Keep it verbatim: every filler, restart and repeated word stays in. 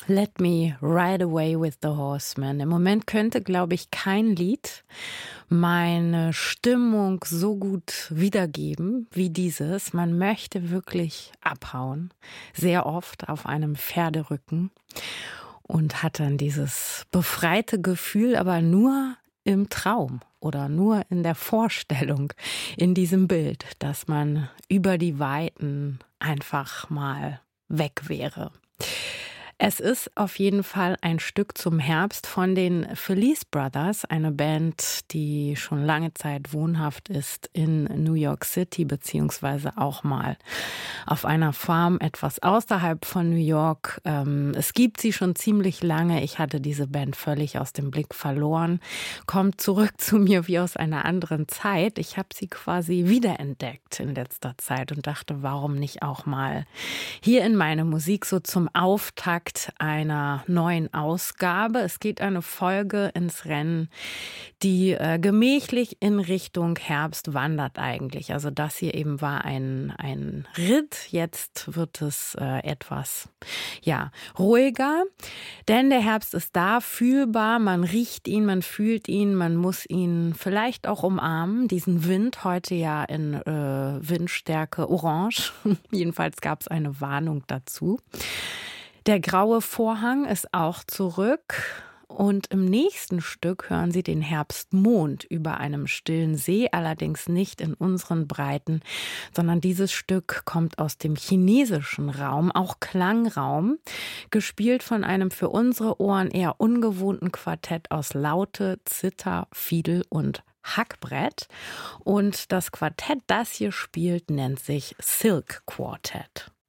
Let Me Ride Away with the Horseman. Im Moment könnte, glaube ich, kein Lied meine Stimmung so gut wiedergeben wie dieses. Man möchte wirklich abhauen, sehr oft auf einem Pferderücken und hat dann dieses befreite Gefühl, aber nur im Traum oder nur in der Vorstellung, in diesem Bild, dass man über die Weiten einfach mal weg wäre. Es ist auf jeden Fall ein Stück zum Herbst von den Felice Brothers, eine Band, die schon lange Zeit wohnhaft ist in New York City, beziehungsweise auch mal auf einer Farm etwas außerhalb von New York. Es gibt sie schon ziemlich lange. Ich hatte diese Band völlig aus dem Blick verloren. Kommt zurück zu mir wie aus einer anderen Zeit. Ich habe sie quasi wiederentdeckt in letzter Zeit und dachte, warum nicht auch mal hier in meine Musik so zum Auftakt einer neuen Ausgabe. Es geht eine Folge ins Rennen, die äh, gemächlich in Richtung Herbst wandert eigentlich. Also das hier eben war ein, ein Ritt. Jetzt wird es äh, etwas ja, ruhiger, denn der Herbst ist da, fühlbar. Man riecht ihn, man fühlt ihn, man muss ihn vielleicht auch umarmen. Diesen Wind, heute ja in äh, Windstärke orange. Jedenfalls gab es eine Warnung dazu. Der graue Vorhang ist auch zurück und im nächsten Stück hören Sie den Herbstmond über einem stillen See, allerdings nicht in unseren Breiten, sondern dieses Stück kommt aus dem chinesischen Raum, auch Klangraum, gespielt von einem für unsere Ohren eher ungewohnten Quartett aus Laute, Zither, Fiedel und Hackbrett. Und das Quartett, das hier spielt, nennt sich Silk Quartet.